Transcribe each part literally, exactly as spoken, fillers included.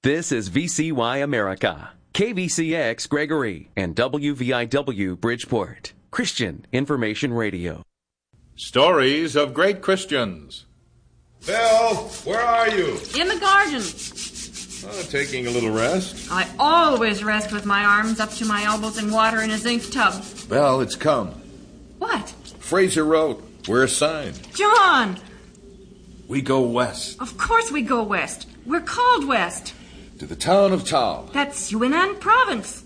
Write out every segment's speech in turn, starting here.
This is V C Y America, K V C X Gregory, and W V I W Bridgeport, Christian Information Radio. Stories of Great Christians. Bill, where are you? In the garden. Oh, taking a little rest? I always rest with my arms up to my elbows in water in a zinc tub. Well, it's come. What? Fraser wrote. We're assigned. John! We go west. Of course we go west. We're called west. To the town of Tao. That's Yunnan province.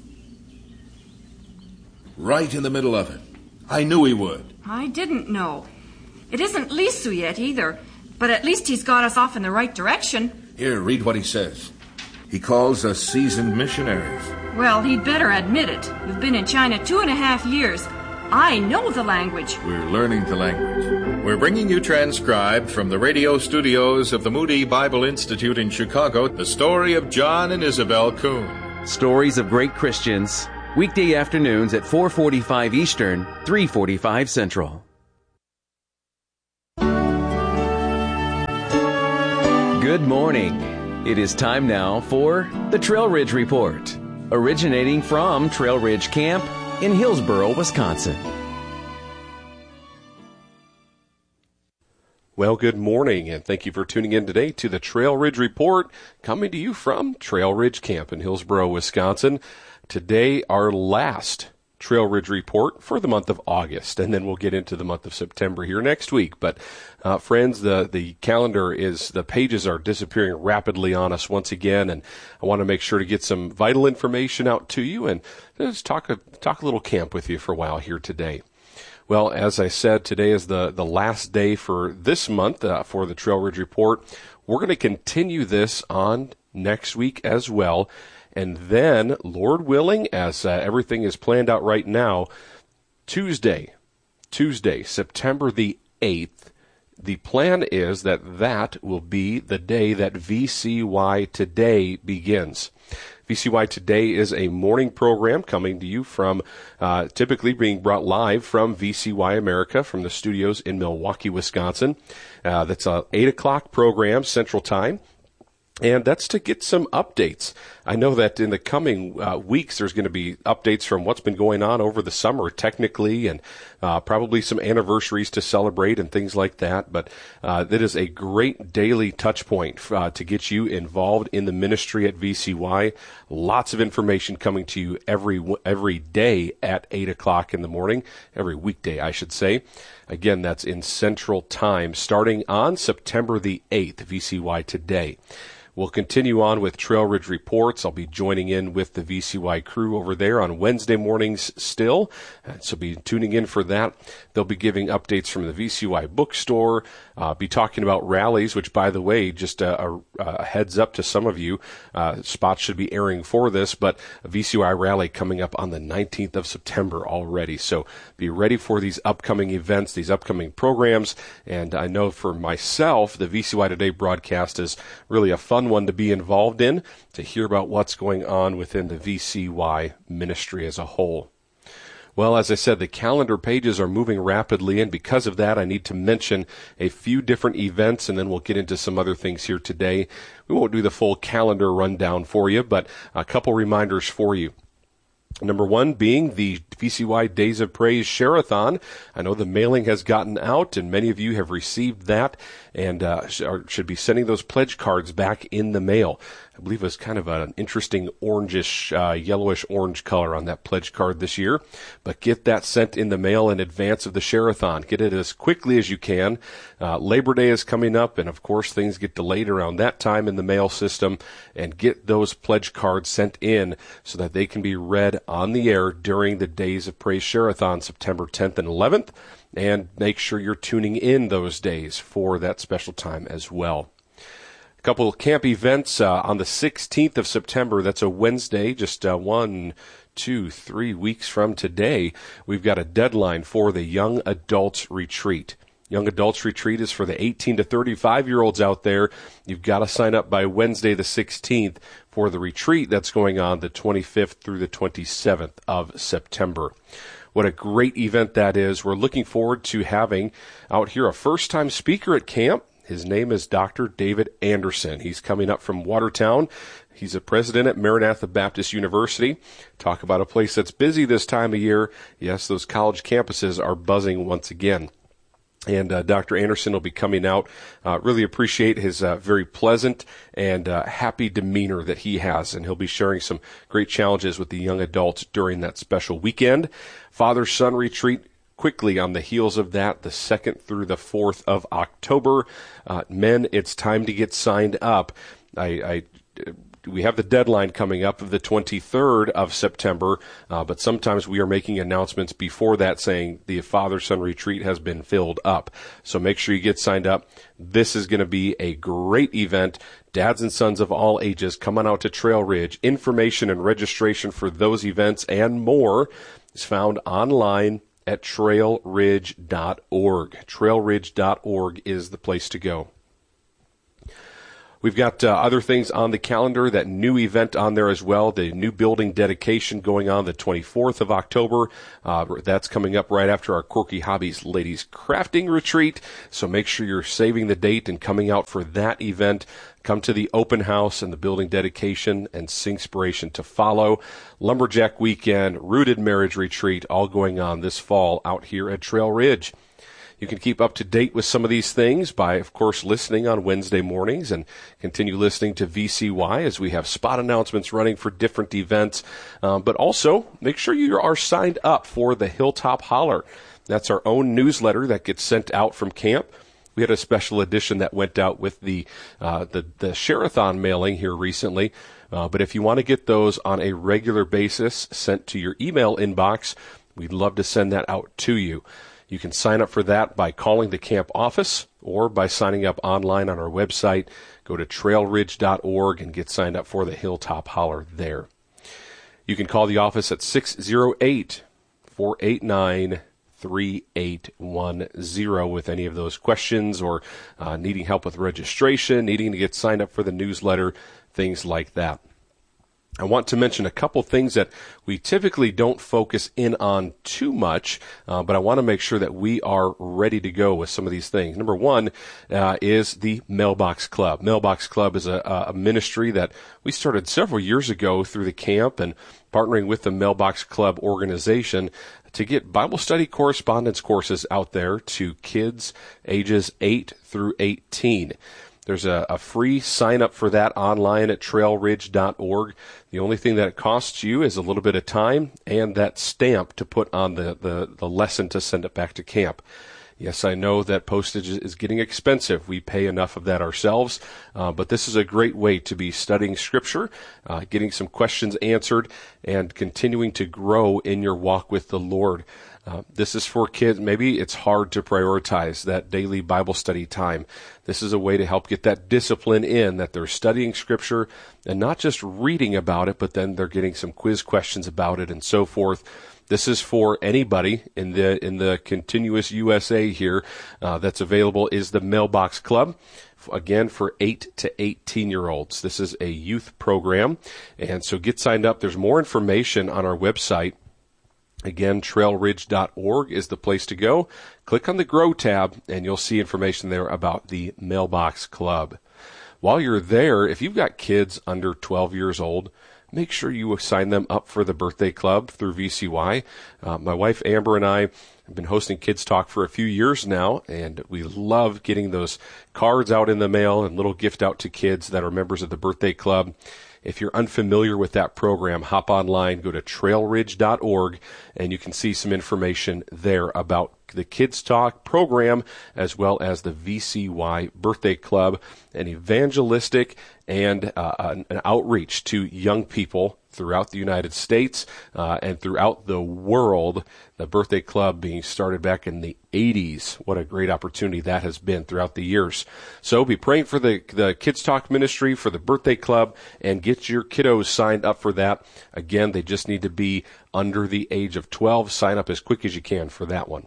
Right in the middle of it. I knew he would. I didn't know. It isn't Lisu yet either, but at least he's got us off in the right direction. Here, read what he says. He calls us seasoned missionaries. Well, he'd better admit it. You've been in China two and a half years. I know the language. We're learning the language. We're bringing you transcribed from the radio studios of the Moody Bible Institute in Chicago, the story of John and Isabel Kuhn. Stories of Great Christians, weekday afternoons at four forty-five Eastern, three forty-five Central. Good morning. It is time now for the Trail Ridge Report, originating from Trail Ridge Camp in Hillsboro, Wisconsin. Well, good morning, and thank you for tuning in today to the Trail Ridge Report, coming to you from Trail Ridge Camp in Hillsboro, Wisconsin. Today, our last Trail Ridge Report for the month of August, and then we'll get into the month of September here next week. But, uh, friends, the, the calendar is, the pages are disappearing rapidly on us once again, and I want to make sure to get some vital information out to you and just talk a, talk a little camp with you for a while here today. Well, as I said, today is the, the last day for this month uh, for the Trail Ridge Report. We're going to continue this on next week as well. And then, Lord willing, as uh, everything is planned out right now, Tuesday, Tuesday, September the eighth, the plan is that that will be the day that V C Y Today begins. V C Y Today is a morning program coming to you from, uh, typically being brought live from V C Y America from the studios in Milwaukee, Wisconsin. Uh, that's a eight o'clock program, Central Time. And that's to get some updates. I know that in the coming uh, weeks, there's going to be updates from what's been going on over the summer, technically, and uh, probably some anniversaries to celebrate and things like that. But uh, that is a great daily touch point uh, to get you involved in the ministry at V C Y. Lots of information coming to you every every day at eight o'clock in the morning, every weekday, I should say. Again, that's in Central Time, starting on September the eighth, V C Y Today. We'll continue on with Trail Ridge Reports. I'll be joining in with the V C Y crew over there on Wednesday mornings still, so be tuning in for that. They'll be giving updates from the V C Y bookstore, uh, be talking about rallies, which, by the way, just a, a, a heads up to some of you, uh, spots should be airing for this, but a V C Y rally coming up on the nineteenth of September already. So be ready for these upcoming events, these upcoming programs, and I know for myself, the V C Y Today broadcast is really a fun one to be involved in, to hear about what's going on within the V C Y ministry as a whole. Well, as I said, the calendar pages are moving rapidly, and because of that, I need to mention a few different events, and then we'll get into some other things here today. We won't do the full calendar rundown for you, but a couple reminders for you. Number one being the V C Y Days of Praise Share-a-thon. I know the mailing has gotten out, and many of you have received that and uh, should be sending those pledge cards back in the mail. I believe it's kind of an interesting orangish, uh, yellowish-orange color on that pledge card this year. But get that sent in the mail in advance of the Share-a-thon. Get it as quickly as you can. Uh, Labor Day is coming up, and of course things get delayed around that time in the mail system. And get those pledge cards sent in so that they can be read on the air during the Days of Praise Share-a-thon, September tenth and eleventh. And make sure you're tuning in those days for that special time as well. A couple of camp events uh, on the sixteenth of September. That's a Wednesday, just uh, one, two, three weeks from today. We've got a deadline for the Young Adults Retreat. Young Adults Retreat is for the eighteen to thirty-five-year-olds out there. You've got to sign up by Wednesday the sixteenth for the retreat that's going on the twenty-fifth through the twenty-seventh of September. What a great event that is. We're looking forward to having out here a first-time speaker at camp. His name is Doctor David Anderson. He's coming up from Watertown. He's a president at Maranatha Baptist University. Talk about a place that's busy this time of year. Yes, those college campuses are buzzing once again. And uh, Doctor Anderson will be coming out. Uh, really appreciate his uh, very pleasant and uh, happy demeanor that he has, and he'll be sharing some great challenges with the young adults during that special weekend. Father-son retreat quickly on the heels of that, the second through the fourth of October. Uh, men, it's time to get signed up. I, I We have the deadline coming up of the twenty-third of September, uh, but sometimes we are making announcements before that saying the Father-Son Retreat has been filled up. So make sure you get signed up. This is going to be a great event. Dads and sons of all ages, come on out to Trail Ridge. Information and registration for those events and more is found online at trail ridge dot org. trail ridge dot org is the place to go. We've got uh, other things on the calendar, that new event on there as well, the new building dedication going on the twenty-fourth of October. Uh, that's coming up right after our Quirky Hobbies Ladies Crafting Retreat. So make sure you're saving the date and coming out for that event. Come to the open house and the building dedication and Singspiration to follow. Lumberjack Weekend, Rooted Marriage Retreat, all going on this fall out here at Trail Ridge. You can keep up to date with some of these things by, of course, listening on Wednesday mornings, and continue listening to V C Y as we have spot announcements running for different events. Um, but also, make sure you are signed up for the Hilltop Holler. That's our own newsletter that gets sent out from camp. We had a special edition that went out with the uh, the, the Share-a-thon mailing here recently. Uh, but if you want to get those on a regular basis sent to your email inbox, we'd love to send that out to you. You can sign up for that by calling the camp office or by signing up online on our website. Go to trail ridge dot org and get signed up for the Hilltop Holler there. You can call the office at six oh eight, four eight nine, three eight one zero with any of those questions, or uh, needing help with registration, needing to get signed up for the newsletter, things like that. I want to mention a couple things that we typically don't focus in on too much, uh, but I want to make sure that we are ready to go with some of these things. Number one uh, is the Mailbox Club. Mailbox Club is a, a ministry that we started several years ago through the camp and partnering with the Mailbox Club organization to get Bible study correspondence courses out there to kids ages eight through eighteen. There's a, a free sign-up for that online at trail ridge dot org. The only thing that it costs you is a little bit of time and that stamp to put on the, the, the lesson to send it back to camp. Yes, I know that postage is getting expensive. We pay enough of that ourselves, uh, but this is a great way to be studying Scripture, uh, getting some questions answered, and continuing to grow in your walk with the Lord. Uh, this is for kids. Maybe it's hard to prioritize that daily Bible study time. This is a way to help get that discipline in, that they're studying Scripture and not just reading about it, but then they're getting some quiz questions about it and so forth. This is for anybody in the in the continuous U S A here uh, that's available is the Mailbox Club. Again, for eight to eighteen-year-olds. This is a youth program, and so get signed up. There's more information on our website. Again, trail ridge dot org is the place to go. Click on the Grow tab, and you'll see information there about the Mailbox Club. While you're there, if you've got kids under twelve years old, make sure you sign them up for the birthday club through V C Y. Uh, my wife Amber and I have been hosting Kids Talk for a few years now, and we love getting those cards out in the mail and little gift out to kids that are members of the birthday club. If you're unfamiliar with that program, hop online, go to trail ridge dot org, and you can see some information there about the Kids Talk program, as well as the V C Y Birthday Club, an evangelistic and uh, an, an outreach to young people throughout the United States uh, and throughout the world. The Birthday Club being started back in the eighties. What a great opportunity that has been throughout the years. So be praying for the, the Kids Talk ministry, for the Birthday Club, and get your kiddos signed up for that. Again, they just need to be under the age of twelve. Sign up as quick as you can for that one.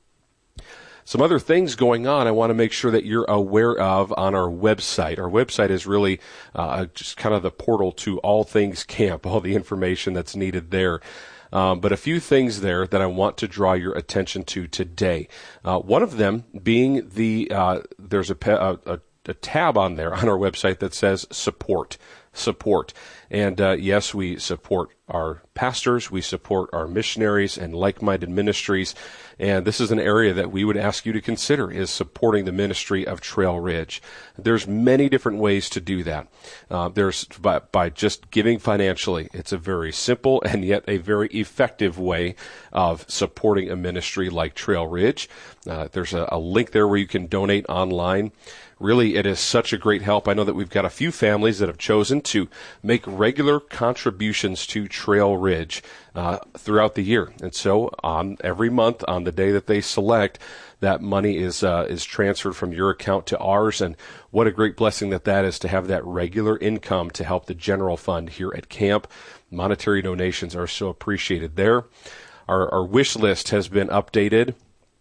Some other things going on I want to make sure that you're aware of on our website. Our website is really uh, just kind of the portal to all things camp, all the information that's needed there. Um, but a few things there that I want to draw your attention to today. Uh, one of them being the uh, there's a, a, a, a tab on there on our website that says support. Support. And uh, yes, we support our pastors, we support our missionaries and like-minded ministries, and this is an area that we would ask you to consider is supporting the ministry of Trail Ridge. There's many different ways to do that. Uh, there's by, by just giving financially. It's a very simple and yet a very effective way of supporting a ministry like Trail Ridge. Uh, there's a, a link there where you can donate online. Really, it is such a great help. I know that we've got a few families that have chosen to make regular contributions to Trail Ridge uh, throughout the year. And so on every month, on the day that they select, that money is uh, is transferred from your account to ours. And what a great blessing that that is to have that regular income to help the general fund here at camp. Monetary donations are so appreciated there. Our, our wish list has been updated.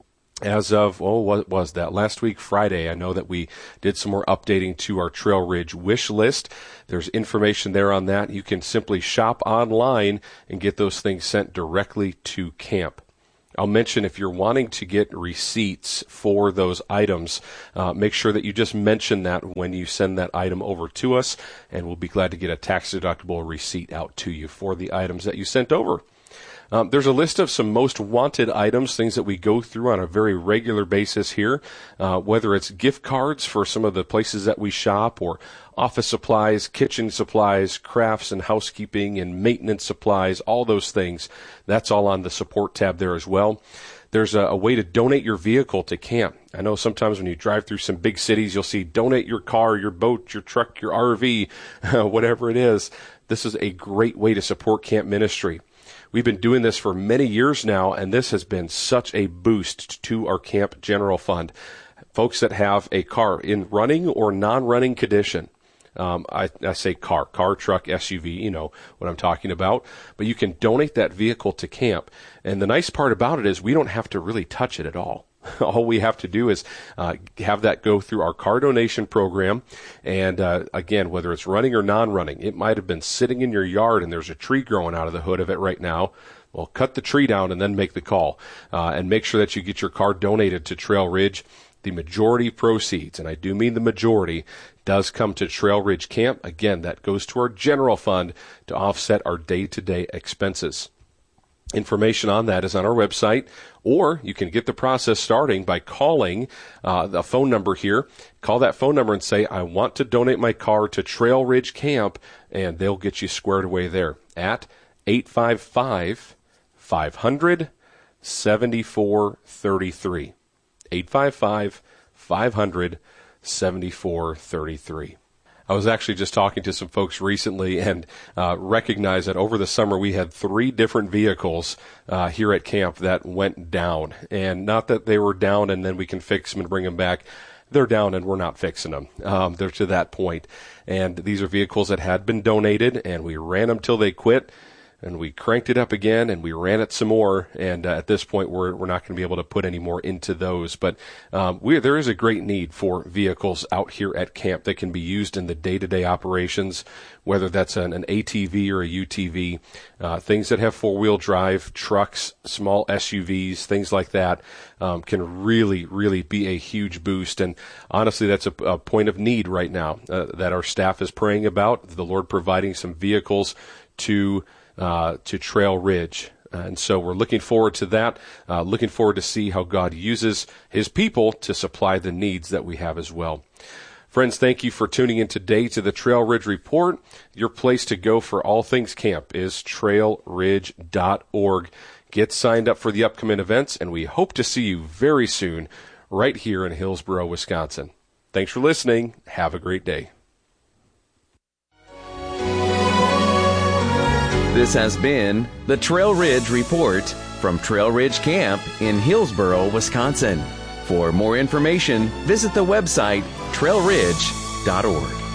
As of, oh, what was that? Last week, Friday, I know that we did some more updating to our Trail Ridge wish list. There's information there on that. You can simply shop online and get those things sent directly to camp. I'll mention if you're wanting to get receipts for those items, uh, make sure that you just mention that when you send that item over to us, and we'll be glad to get a tax-deductible receipt out to you for the items that you sent over. Um, there's a list of some most wanted items, things that we go through on a very regular basis here, uh, whether it's gift cards for some of the places that we shop, or office supplies, kitchen supplies, crafts and housekeeping and maintenance supplies, all those things. That's all on the support tab there as well. There's a, a way to donate your vehicle to camp. I know sometimes when you drive through some big cities, you'll see donate your car, your boat, your truck, your R V, whatever it is. This is a great way to support camp ministry. We've been doing this for many years now, and this has been such a boost to our camp general fund. Folks that have a car in running or non-running condition, um, I, I say car, car, truck, S U V, you know what I'm talking about, but you can donate that vehicle to camp. And the nice part about it is we don't have to really touch it at all. All we have to do is uh, have that go through our car donation program. And uh, again, whether it's running or non-running, it might have been sitting in your yard and there's a tree growing out of the hood of it right now. Well, cut the tree down and then make the call. Uh, and make sure that you get your car donated to Trail Ridge. The majority proceeds, and I do mean the majority, does come to Trail Ridge Camp. Again, that goes to our general fund to offset our day-to-day expenses. Information on that is on our website, or you can get the process starting by calling uh, the phone number here. Call that phone number and say, I want to donate my car to Trail Ridge Camp, and they'll get you squared away there at eight five five, five hundred, seventy-four thirty-three. eight five five, five hundred, seventy-four thirty-three. I was actually just talking to some folks recently and uh, recognized that over the summer we had three different vehicles uh, here at camp that went down. And not that they were down and then we can fix them and bring them back. They're down and we're not fixing them. Um, they're to that point. And these are vehicles that had been donated, and we ran them till they quit. And we cranked it up again, and we ran it some more. And uh, at this point, we're we're not going to be able to put any more into those. But um, we there is a great need for vehicles out here at camp that can be used in the day-to-day operations, whether that's an, an A T V or a U T V, uh, things that have four-wheel drive, trucks, small S U Vs, things like that, um, can really, really be a huge boost. And honestly, that's a, a point of need right now uh, that our staff is praying about, the Lord providing some vehicles to Uh, to Trail Ridge. Uh, and so we're looking forward to that, uh, looking forward to see how God uses his people to supply the needs that we have as well. Friends, thank you for tuning in today to the Trail Ridge Report. Your place to go for all things camp is trail ridge dot org. Get signed up for the upcoming events, and we hope to see you very soon right here in Hillsboro, Wisconsin. Thanks for listening. Have a great day. This has been the Trail Ridge Report from Trail Ridge Camp in Hillsboro, Wisconsin. For more information, visit the website trail ridge dot org.